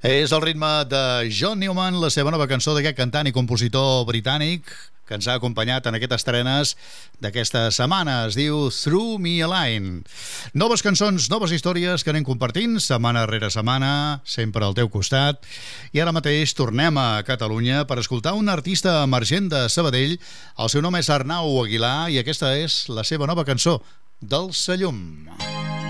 És el ritme de John Newman, la seva nova cançó d'aquest cantant i compositor britànic que ens ha acompanyat en aquestes estrenes d'aquesta setmana. Es diu Through Me a Line. Noves cançons, noves històries que anem compartint setmana rere setmana, sempre al teu costat. I ara mateix tornem a Catalunya per escoltar un artista emergent de Sabadell. El seu nom és Arnau Aguilar i aquesta és la seva nova cançó, Dolça Llum.